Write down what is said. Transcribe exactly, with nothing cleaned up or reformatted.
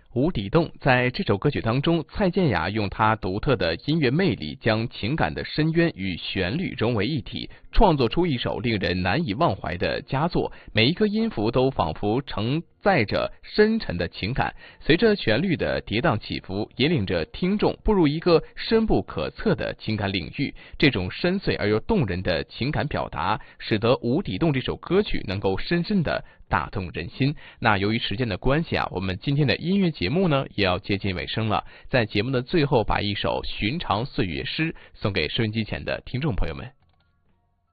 无底洞在这首歌曲当中，蔡健雅用她独特的音乐魅力，将情感的深渊与旋律融为一体，创作出一首令人难以忘怀的佳作。每一个音符都仿佛承载着深沉的情感，随着旋律的跌宕起伏，引领着听众步入一个深不可测的情感领域。这种深邃而又动人的情感表达，使得《无底洞》这首歌曲能够深深的打动人心。那由于时间的关系啊，我们今天的音乐节目呢也要接近尾声了。在节目的最后，把一首《寻常岁月诗》送给收音机前的听众朋友们。